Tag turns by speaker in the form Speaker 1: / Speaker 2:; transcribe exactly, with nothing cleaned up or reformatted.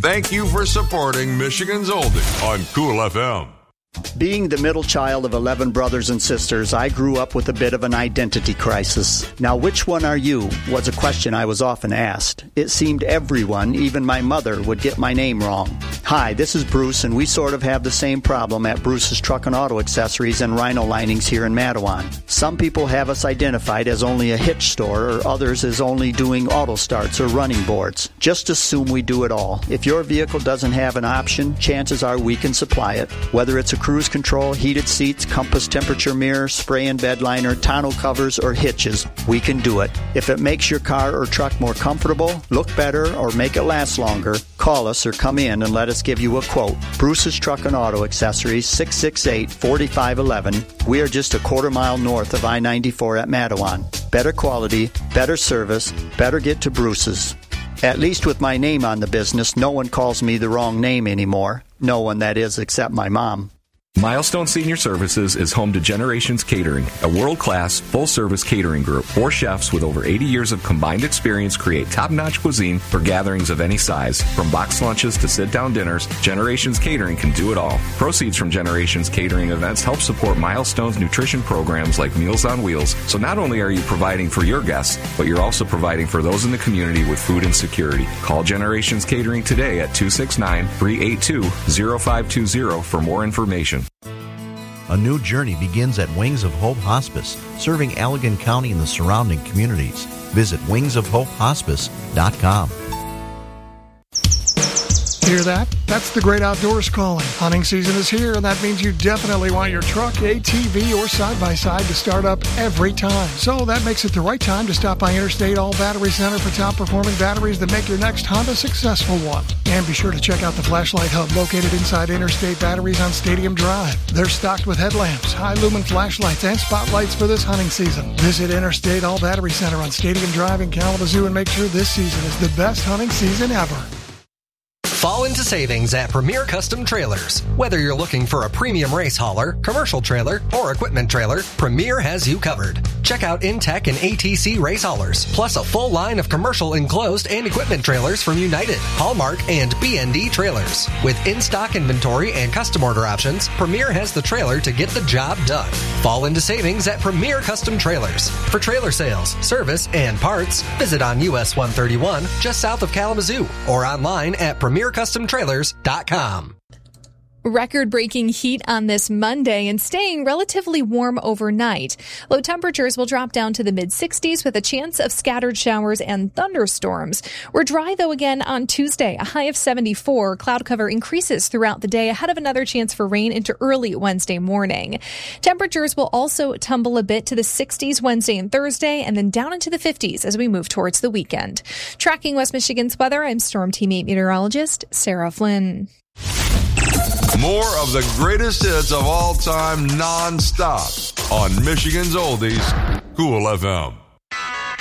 Speaker 1: Thank you for supporting Michigan's Oldie on Cool F M.
Speaker 2: Being the middle child of eleven brothers and sisters, I grew up with a bit of an identity crisis. Now, which one are you was a question I was often asked. It seemed everyone, even my mother, would get my name wrong. Hi, this is Bruce, and we sort of have the same problem at Bruce's Truck and Auto Accessories and Rhino Linings here in Matawan. Some people have us identified as only a hitch store, or others as only doing auto starts or running boards. Just assume we do it all. If your vehicle doesn't have an option, chances are we can supply it. Whether it's a cruise control, heated seats, compass temperature mirror, spray and bed liner, tonneau covers, or hitches, we can do it. If it makes your car or truck more comfortable, look better, or make it last longer, call us or come in and let us give you a quote. Bruce's Truck and Auto Accessories, six six eight, four five one one. We are just a quarter mile north of I ninety-four at Matawan. Better quality, better service, better get to Bruce's. At least with my name on the business, no one calls me the wrong name anymore. No one, that is, except my mom.
Speaker 3: Milestone Senior Services is home to Generations Catering, a world-class, full-service catering group. Four chefs with over eighty years of combined experience create top-notch cuisine for gatherings of any size. From box lunches to sit-down dinners, Generations Catering can do it all. Proceeds from Generations Catering events help support Milestone's nutrition programs like Meals on Wheels. So not only are you providing for your guests, but you're also providing for those in the community with food insecurity. Call Generations Catering today at two six nine, three eight two, zero five two zero for more information.
Speaker 4: A new journey begins at Wings of Hope Hospice, serving Allegan County and the surrounding communities. Visit wings of hope hospice dot com.
Speaker 5: Hear that? That's the great outdoors calling. Hunting season is here, and that means you definitely want your truck, A T V, or side-by-side to start up every time. So that makes it the right time to stop by Interstate All Battery Center for top-performing batteries that make your next hunt a successful one. And be sure to check out the flashlight hub located inside Interstate Batteries on Stadium Drive. They're stocked with headlamps, high-lumen flashlights, and spotlights for this hunting season. Visit Interstate All Battery Center on Stadium Drive in Kalamazoo and make sure this season is the best hunting season ever.
Speaker 6: Fall into savings at Premier Custom Trailers. Whether you're looking for a premium race hauler, commercial trailer, or equipment trailer, Premier has you covered. Check out Intech and A T C race haulers, plus a full line of commercial enclosed and equipment trailers from United, Hallmark, and B and D Trailers. With in-stock inventory and custom order options, Premier has the trailer to get the job done. Fall into savings at Premier Custom Trailers. For trailer sales, service, and parts, visit on U S one thirty-one, just south of Kalamazoo, or online at premier custom trailers dot com.
Speaker 7: Record-breaking heat on this Monday and staying relatively warm overnight. Low temperatures will drop down to the mid-sixties with a chance of scattered showers and thunderstorms. We're dry, though, again on Tuesday, a high of seventy-four. Cloud cover increases throughout the day ahead of another chance for rain into early Wednesday morning. Temperatures will also tumble a bit to the sixties Wednesday and Thursday, and then down into the fifties as we move towards the weekend. Tracking West Michigan's weather, I'm Storm Team eight meteorologist Sarah Flynn.
Speaker 1: More of the greatest hits of all time non-stop on Michigan's Oldies, Cool F M.